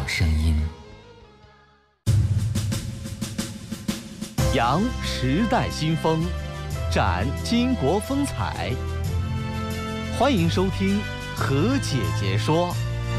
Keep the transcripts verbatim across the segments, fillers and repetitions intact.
声音。 扬时代新风，展巾帼风采。欢迎收听何姐姐说。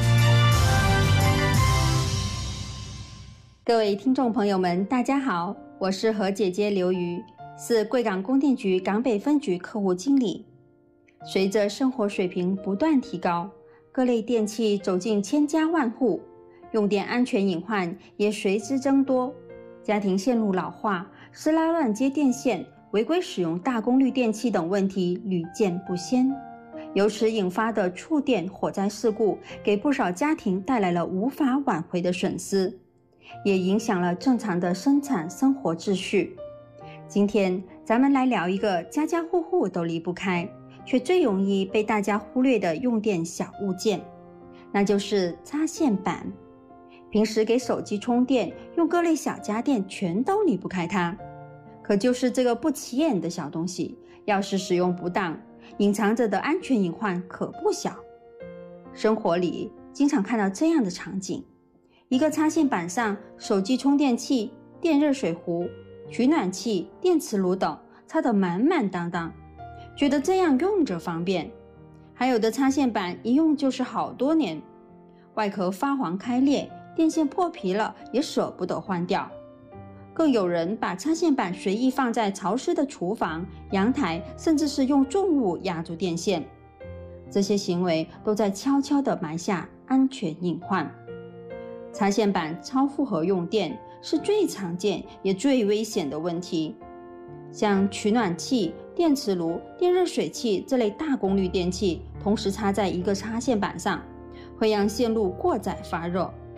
各位听众朋友们，大家好，我是何姐姐刘瑜，是贵港供电局港北分局客户经理。随着生活水平不断提高，各类电器走进千家万户，用电安全隐患也随之增多，家庭线路老化、私拉乱接电线、违规使用大功率电器等问题屡见不鲜。由此引发的触电火灾事故，给不少家庭带来了无法挽回的损失，也影响了正常的生产生活秩序。今天咱们来聊一个家家户户都离不开，却最容易被大家忽略的用电小物件，那就是插线板。平时给手机充电用各类小家电全都离不开它，可就是这个不起眼的小东西，要是使用不当，隐藏着的安全隐患可不小。生活里经常看到这样的场景，一个插线板上，手机充电器、电热水壶、取暖器、电磁炉等插得满满当当，觉得这样用着方便。还有的插线板一用就是好多年，外壳发黄开裂，电线破皮了也舍不得换掉。更有人把插线板随意放在潮湿的厨房、阳台，甚至是用重物压住电线，这些行为都在悄悄地埋下安全隐患。插线板超负荷用电是最常见也最危险的问题。像取暖器、电磁炉、电热水器这类大功率电器同时插在一个插线板上，会让线路过载发热，